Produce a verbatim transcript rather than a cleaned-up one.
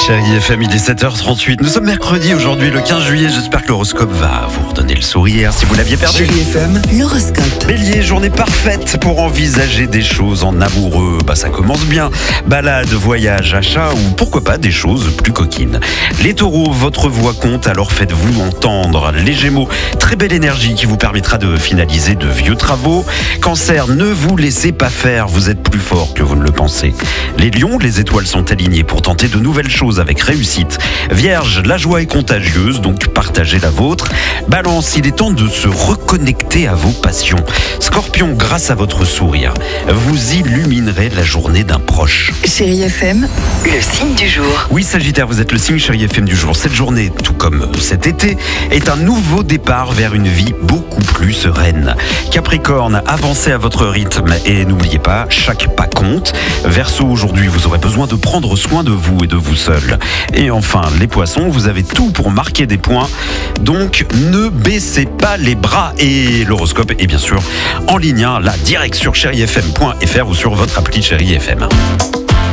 Chérie F M, il est sept heures trente-huit. Nous sommes mercredi aujourd'hui, le quinze juillet. J'espère que l'horoscope va vous redonner le sourire si vous l'aviez perdu. Chérie F M, l'horoscope. Bélier, journée parfaite pour envisager des choses en amoureux. Bah, ça commence bien. Balade, voyage, achat ou pourquoi pas des choses plus coquines. Les taureaux, votre voix compte, alors faites-vous entendre. Les gémeaux, très belle énergie qui vous permettra de finaliser de vieux travaux. Cancer, ne vous laissez pas faire, vous êtes plus fort que vous ne le pensez. Les lions, les étoiles sont alignées pour tenter de nouvelles choses avec réussite. Vierge, la joie est contagieuse, donc partagez la vôtre. Balance, il est temps de se reconnecter à vos passions. Scorpion, grâce à votre sourire, vous illuminerez la journée d'un proche. Chérie F M, le signe du jour. Oui, Sagittaire, vous êtes le signe Chérie F M du jour. Cette journée, tout comme cet été, est un nouveau départ vers une vie beaucoup plus sereine. Capricorne, avancez à votre rythme et n'oubliez pas, chaque pas compte. Verseau, aujourd'hui, vous aurez besoin de prendre soin de vous et de vous seul. Et enfin, les poissons, vous avez tout pour marquer des points. Donc, ne baissez pas les bras. Et l'horoscope est bien sûr en ligne, hein, là, direct sur chéri f m point f r ou sur votre appli Chérie F M.